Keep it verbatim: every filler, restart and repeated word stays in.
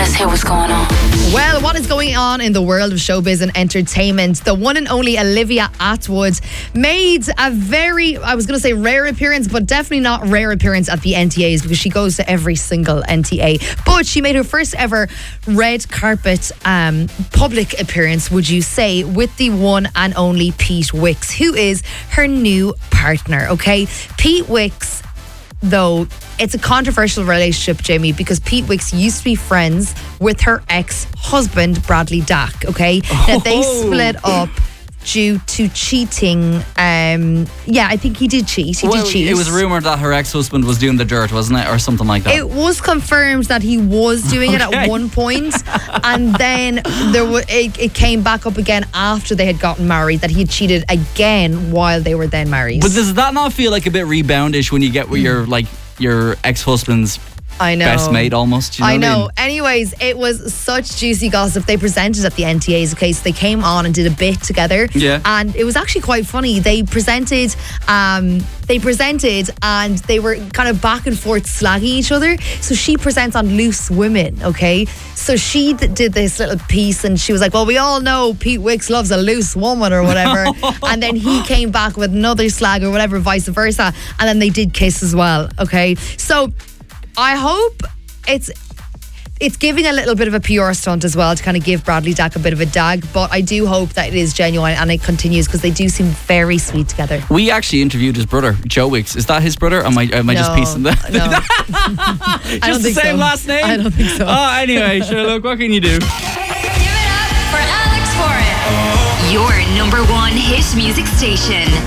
Let's hear what's going on. Well, what is going on in the world of showbiz and entertainment? The one and only Olivia Attwood made a very, I was going to say rare appearance, but definitely not rare appearance at the N T As because she goes to every single N T A. But she made her first ever red carpet um, public appearance, would you say, with the one and only Pete Wicks, who is her new partner, okay? Pete Wicks, though, it's a controversial relationship, Jamie, because Pete Wicks used to be friends with her ex-husband, Bradley Dack, okay? Oh. Now, they split up due to cheating. Um, yeah, I think he did cheat. He well, did cheat. It was rumoured that her ex-husband was doing the dirt, wasn't it? Or something like that. It was confirmed that he was doing okay. it at one point, and then there w- it, it came back up again after they had gotten married, that he had cheated again while they were then married. But does that not feel like a bit reboundish when you get with your, like, your ex-husband's I know. best mate almost? You know I know. I mean? Anyways, it was such juicy gossip. They presented at the N T As, okay, so they came on and did a bit together. Yeah. And it was actually quite funny. They presented, um, they presented and they were kind of back and forth slagging each other. So she presents on Loose Women, okay? So she th- did this little piece and she was like, well, we all know Pete Wicks loves a loose woman or whatever. And then he came back with another slag or whatever, vice versa. And then they did kiss as well, okay? So I hope it's it's giving a little bit of a P R stunt as well to kind of give Bradley Dack a bit of a dag, but I do hope that it is genuine and it continues because they do seem very sweet together. We actually interviewed his brother, Joe Wicks. Is that his brother? Am I, am I no, just piecing that? No. Just I don't the think same so. last name? I don't think so. Oh, anyway, sure, look, what can you do? Give it up for Alex Warren. Your number one hit music station.